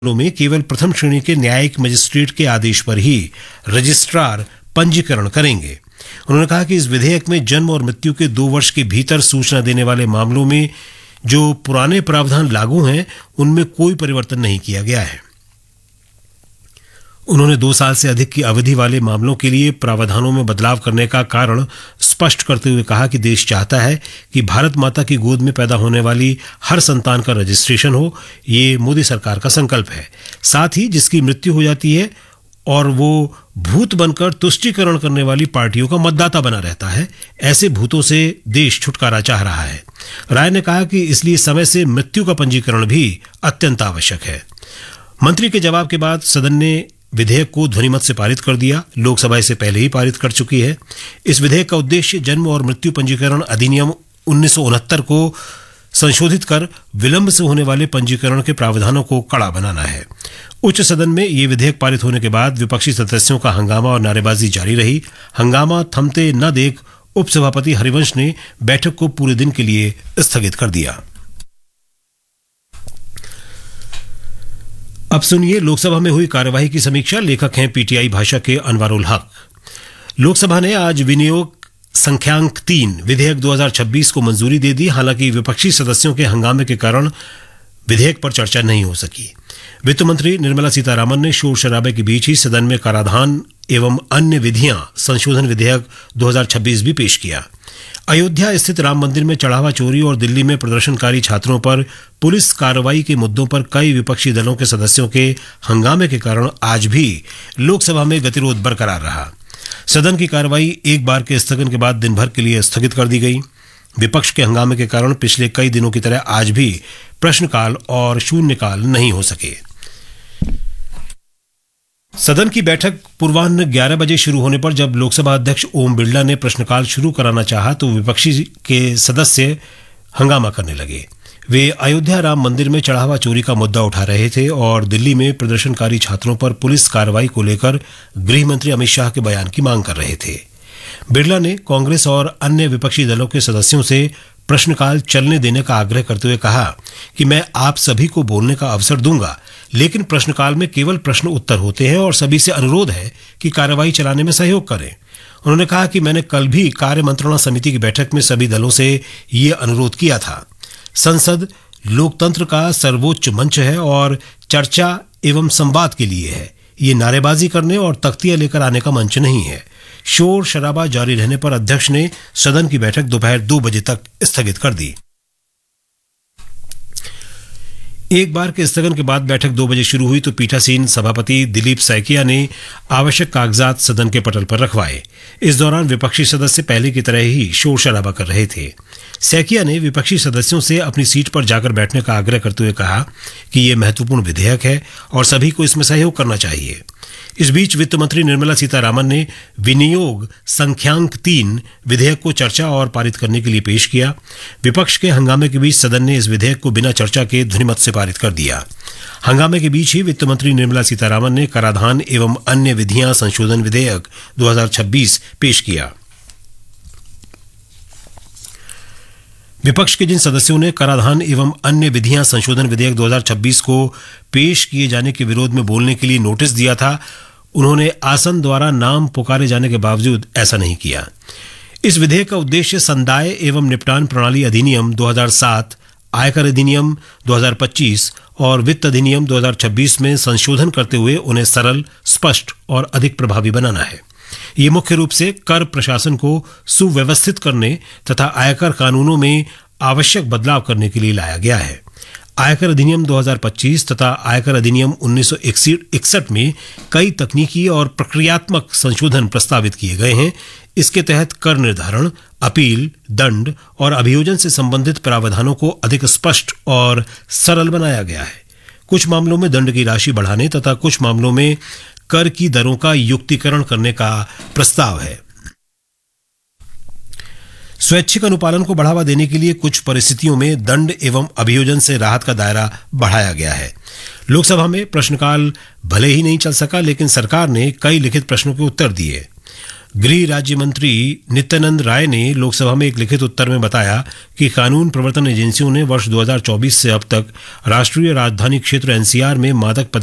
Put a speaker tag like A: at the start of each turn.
A: में केवल प्रथम श्रेणी के न्यायिक मजिस्ट्रेट के आदेश पर ही रजिस्ट्रार पंजीकरण करेंगे। उन्होंने कहा कि इस विधेयक में जन्म और मृत्यु के 2 वर्ष के भीतर सूचना देने वाले मामलों में जो पुराने प्रावधान लागू हैं उनमें कोई परिवर्तन नहीं किया गया है। उन्होंने 2 साल से अधिक की अवधि वाले मामलों के लिए प्रावधानों में बदलाव करने का कारण स्पष्ट करते हुए कहा कि देश चाहता है कि भारत माता की गोद में पैदा होने वाली हर संतान का रजिस्ट्रेशन हो। ये मोदी सरकार का संकल्प है। साथ ही जिसकी मृत्यु हो जाती है और वो भूत बनकर तुष्टीकरण करने वाली पार्टियों का मतदाता बना रहता है, ऐसे भूतों से देश छुटकारा चाह रहा है। राय ने कहा कि इसलिए समय से मृत्यु का पंजीकरण भी अत्यंत आवश्यक है। मंत्री के जवाब के बाद सदन ने विधेयक को ध्वनिमत से पारित कर दिया। लोकसभा इसे पहले ही पारित कर चुकी है। इस विधेयक का उद्देश्य जन्म और मृत्यु पंजीकरण अधिनियम 1969 को संशोधित कर विलंब से होने वाले पंजीकरण के प्रावधानों को कड़ा बनाना है। उच्च सदन में ये विधेयक पारित होने के बाद विपक्षी सदस्यों का हंगामा और नारेबाजी जारी रही। हंगामा थमते न देख उपसभापति हरिवंश ने बैठक को पूरे दिन के लिए स्थगित कर दिया। अब सुनिए लोकसभा में हुई कार्यवाही की समीक्षा। लेखक हैं पीटीआई भाषा के अनवारुल हक। लोकसभा ने आज विनियोग संख्यांक 3 विधेयक 2026 को मंजूरी दे दी। हालांकि विपक्षी सदस्यों के हंगामे के कारण विधेयक पर चर्चा नहीं हो सकी। वित्त मंत्री निर्मला सीतारामन ने शोर शराबे के बीच ही सदन में कराधान एवं अन्य विधियां संशोधन विधेयक 2026 भी पेश किया। अयोध्या स्थित राम मंदिर में चढ़ावा चोरी और दिल्ली में प्रदर्शनकारी छात्रों पर पुलिस कार्रवाई के मुद्दों पर कई विपक्षी दलों के सदस्यों के हंगामे के कारण आज भी लोकसभा में गतिरोध बरकरार रहा। सदन की कार्रवाई एक बार के स्थगन के बाद दिन भर के लिए स्थगित कर दी गई। विपक्ष के हंगामे के कारण पिछले कई दिनों की तरह आज भी प्रश्नकाल और शून्यकाल नहीं हो सके। सदन की बैठक पूर्वाह्न 11 बजे शुरू होने पर जब लोकसभा अध्यक्ष ओम बिरला ने प्रश्नकाल शुरू कराना चाहा तो विपक्षी के सदस्य हंगामा करने लगे। वे अयोध्या राम मंदिर में चढ़ावा चोरी का मुद्दा उठा रहे थे और दिल्ली में प्रदर्शनकारी छात्रों पर पुलिस कार्रवाई को लेकर गृह मंत्री अमित शाह के बयान की मांग कर रहे थे। बिरला ने कांग्रेस और अन्य विपक्षी दलों के सदस्यों से प्रश्नकाल चलने देने का आग्रह करते हुए कहा कि मैं आप सभी को बोलने का अवसर दूंगा, लेकिन प्रश्नकाल में केवल प्रश्न उत्तर होते हैं और सभी से अनुरोध है कि कार्रवाई चलाने में सहयोग करें। उन्होंने कहा कि मैंने कल भी कार्य मंत्रणा समिति की बैठक में सभी दलों से ये अनुरोध किया था। संसद लोकतंत्र का सर्वोच्च मंच है और चर्चा एवं संवाद के लिए है। ये नारेबाजी करने और तख्तियां लेकर आने का मंच नहीं है। शोर शराबा जारी रहने पर अध्यक्ष ने सदन की बैठक दोपहर 2 बजे तक स्थगित कर दी। एक बार के स्थगन के बाद बैठक 2 बजे शुरू हुई तो पीठासीन सभापति दिलीप सैकिया ने आवश्यक कागजात सदन के पटल पर रखवाए। इस दौरान विपक्षी सदस्य पहले की तरह ही शोर शराबा कर रहे थे। सैकिया ने विपक्षी सदस्यों से अपनी सीट पर जाकर बैठने का आग्रह करते हुए कहा कि यह महत्वपूर्ण विधेयक है और सभी को इसमें सहयोग करना चाहिए। इस बीच वित्त मंत्री निर्मला सीतारामन ने विनियोग संख्यांक 3 विधेयक को चर्चा और पारित करने के लिए पेश किया। विपक्ष के हंगामे के बीच सदन ने इस विधेयक को बिना चर्चा के ध्वनिमत से पारित कर दिया। हंगामे के बीच ही वित्त मंत्री निर्मला सीतारामन ने कराधान एवं अन्य विधियां संशोधन विधेयक 2026 पेश किया। विपक्ष के जिन सदस्यों ने कराधान एवं अन्य विधियां संशोधन विधेयक 2026 को पेश किए जाने के विरोध में बोलने के लिए नोटिस दिया था, उन्होंने आसन द्वारा नाम पुकारे जाने के बावजूद ऐसा नहीं किया। इस विधेयक का उद्देश्य संदाय एवं निपटान प्रणाली अधिनियम 2007, आयकर अधिनियम 2025 और वित्त अधिनियम 2026 में संशोधन करते हुए उन्हें सरल, स्पष्ट और अधिक प्रभावी बनाना है। ये मुख्य रूप से कर प्रशासन को सुव्यवस्थित करने तथा आयकर कानूनों में आवश्यक बदलाव करने के लिए लाया गया है। आयकर अधिनियम 2025 तथा आयकर अधिनियम 1961 में कई तकनीकी और प्रक्रियात्मक संशोधन प्रस्तावित किए गए हैं। इसके तहत कर निर्धारण, अपील, दंड और अभियोजन से संबंधित प्रावधानों को अधिक स्पष्ट और सरल बनाया गया है। कुछ मामलों में दंड की राशि बढ़ाने तथा कुछ मामलों में कर की दरों का युक्तिकरण करने का प्रस्ताव है। स्वैच्छिक अनुपालन को बढ़ावा देने के लिए कुछ परिस्थितियों में दंड एवं अभियोजन से राहत का दायरा बढ़ाया गया है। लोकसभा में प्रश्नकाल भले ही नहीं चल सका, लेकिन सरकार ने कई लिखित प्रश्नों के उत्तर दिए। गृह राज्य मंत्री नित्यानंद राय ने लोकसभा में एक लिखित उत्तर में बताया कि कानून प्रवर्तन एजेंसियों ने वर्ष 2024 से अब तक राष्ट्रीय राजधानी क्षेत्र एनसीआर में मादक